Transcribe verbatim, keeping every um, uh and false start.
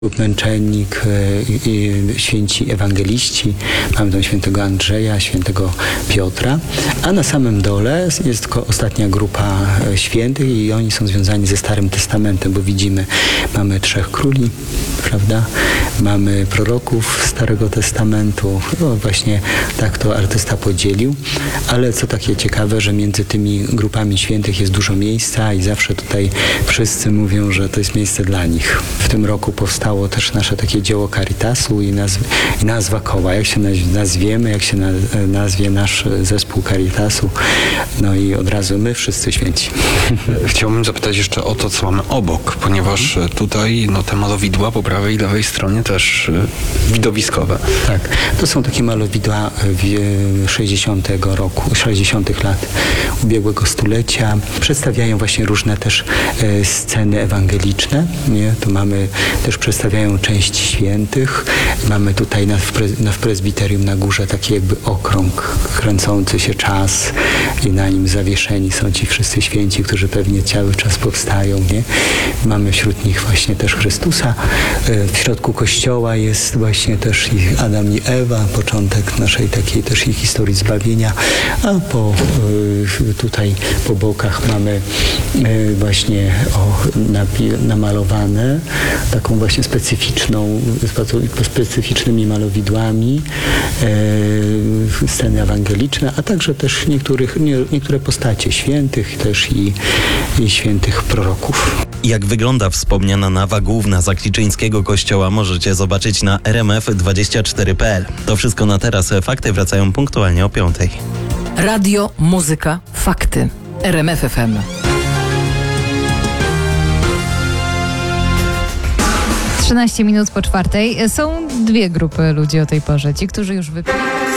Męczennik, święci ewangeliści, mamy tam świętego Andrzeja, świętego Piotra, a na samym dole jest tylko ostatnia grupa świętych i oni są związani ze Starym Testamentem, bo widzimy, mamy trzech króli, prawda? Mamy proroków Starego Testamentu, no właśnie tak to artysta podzielił, ale co takie ciekawe, że między tymi grupami świętych jest dużo miejsca i zawsze tutaj wszyscy mówią, że to jest miejsce dla nich. W tym roku powstało też nasze takie dzieło Caritasu i, nazw i nazwa koła, jak się nazwiemy, jak się na nazwie nasz zespół Caritasu, no i od razu my wszyscy święci. Chciałbym zapytać jeszcze o to, co mamy obok, ponieważ tutaj no, te malowidła po prawej i lewej stronie też widowiskowe. Tak, to są takie malowidła sześćdziesiątego roku, sześćdziesiątych lat ubiegłego stulecia. Przedstawiają właśnie różne też e, sceny ewangeliczne, nie? Tu mamy też przedstawiają część świętych. Mamy tutaj na, w, pre, na, w prezbiterium na górze taki jakby okrąg, kręcący się czas i na nim zawieszeni są ci wszyscy święci, którzy pewnie cały czas powstają, nie? Mamy wśród nich właśnie też Chrystusa. W środku kościoła jest właśnie też ich Adam i Ewa, początek naszej takiej też ich historii zbawienia, a po, tutaj po bokach mamy właśnie o, namalowane taką właśnie specyficzną, specyficznymi malowidłami e, sceny ewangeliczne, a także też niektórych, nie, niektóre postacie świętych też i, i świętych proroków. Jak wygląda wspomniana nawa główna Zakliczyńskiego kościoła, możecie zobaczyć na r m f dwadzieścia cztery kropka p l. To wszystko na teraz. Fakty wracają punktualnie o piątej. Radio, muzyka, fakty. R M F F M. trzynaście minut po czwartej. Są dwie grupy ludzi o tej porze. Ci, którzy już wypili.